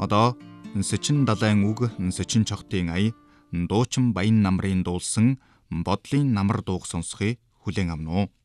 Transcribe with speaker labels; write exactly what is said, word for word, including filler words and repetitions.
Speaker 1: Одоо Сэчин далайн үг, Сэчин чогтын ая, дуучин баян намрын дуулсан бодлын намар дууг сонсохыг хүлээн авна уу.